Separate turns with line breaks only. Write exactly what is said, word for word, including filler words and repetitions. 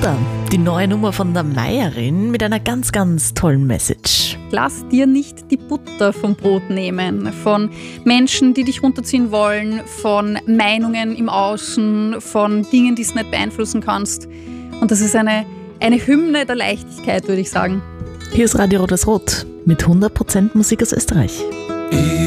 Butter, die neue Nummer von der Meierin mit einer ganz, ganz tollen Message.
Lass dir nicht die Butter vom Brot nehmen, von Menschen, die dich runterziehen wollen, von Meinungen im Außen, von Dingen, die du nicht beeinflussen kannst. Und das ist eine, eine Hymne der Leichtigkeit, würde ich sagen.
Hier ist Radio Rot-Rot mit hundert Prozent Musik aus Österreich.